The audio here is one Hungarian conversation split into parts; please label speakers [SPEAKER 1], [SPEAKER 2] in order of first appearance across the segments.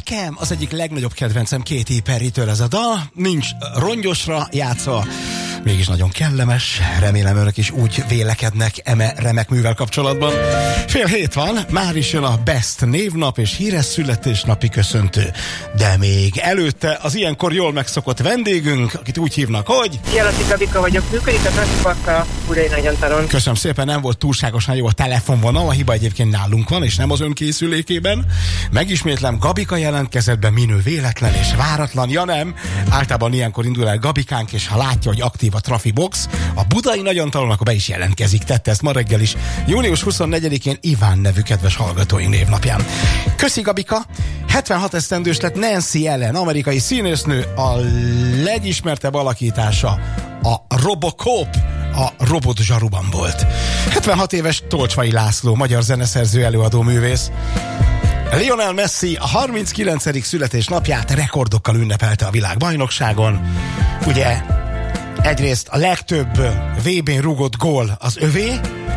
[SPEAKER 1] Nekem az egyik legnagyobb kedvencem Katy Perrytől ez a dal, nincs rongyosra játszva, mégis nagyon kellemes, remélem önök is úgy vélekednek eme remek művel kapcsolatban. 6:30 van, már is jön a Best névnap és híres születésnapi köszöntő, de még előtte az ilyenkor jól megszokott vendégünk, akit úgy hívnak, hogy...
[SPEAKER 2] Jelati Gabika vagyok, működik a Transzipatta Budai Nagyantaron.
[SPEAKER 1] Köszönöm szépen, nem volt túlságosan jó a telefonvonal, a hiba egyébként nálunk van, és nem az önkészülékében. Megismétlem, Gabika jelentkezett be, minő véletlen és váratlan, ja nem, általában ilyenkor indul el Gabikánk, és ha látja, hogy aktív a Trafibox, a Budai Nagyantalon, akkor be is jelentkezik, tette ezt ma reggel is. Június 24-én Iván nevű kedves hallgatóink névnapján. Köszi Gabika, 76 esztendős lett Nancy Ellen, amerikai színésznő, a legismertebb alakítása a Robocop, a Robot zsaruban volt. 76 éves Tolcsvai László, magyar zeneszerző, előadó, művész. Lionel Messi a 39. születésnapját rekordokkal ünnepelte a világbajnokságon. Ugye egyrészt a legtöbb VB-n rúgott gól az övé,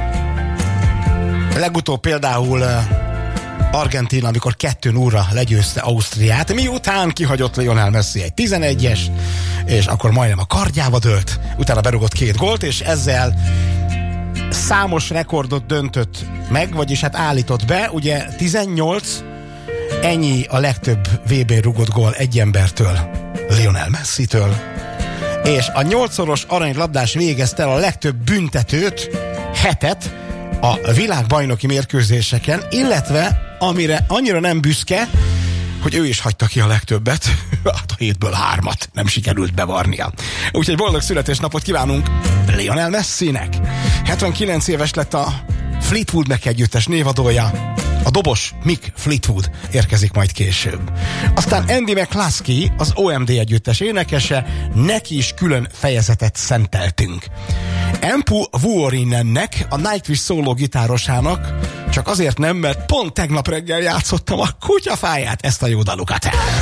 [SPEAKER 1] legutóbb például Argentína, amikor 2-0-ra legyőzte Ausztriát, miután kihagyott Lionel Messi egy 11-es, és akkor majdnem a kardjába dőlt, utána berúgott 2 gólt, és ezzel számos rekordot döntött meg, vagyis hát állított be, ugye 18, ennyi a legtöbb VB-n rúgott gól egy embertől, Lionel Messitől, és a 8-szoros aranylabdás végezte el a legtöbb büntetőt, 7-et a világbajnoki mérkőzéseken, illetve amire annyira nem büszke, hogy ő is hagyta ki a legtöbbet, hát a 7-ből 3-at nem sikerült bevarnia. Úgyhogy boldog születésnapot kívánunk Lionel Messinek. 79 éves lett a Fleetwood Mac együttes névadója. A dobos Mick Fleetwood érkezik majd később. Aztán Andy McCluskey, az OMD együttes énekese, neki is külön fejezetet szenteltünk. Empu Vuorinennek, a Nightwish szóló gitárosának, csak azért nem, mert pont tegnap reggel játszottam a kutyafáját, ezt a jó dalukat.